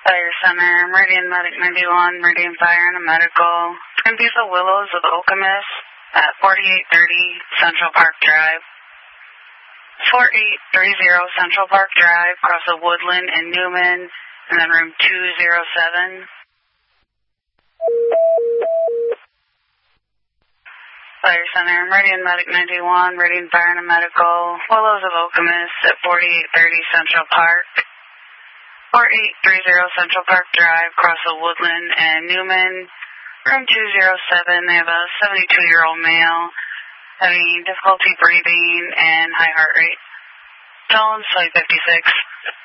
Fire Center, Meridian Medic 91, Meridian Fire and a Medical. Twin Peaks of Willows of Okemos at 4830 Central Park Drive. 4830 Central Park Drive, across the Woodland and Newman, and then room 207. Fire Center, Meridian Medic 91, Meridian Fire and a Medical. Willows of Okemos at 4830 Central Park. 4830 Central Park Drive, across the Woodland and Newman, room 207. They have a 72-year-old male having difficulty breathing and high heart rate. Tone, flight 56.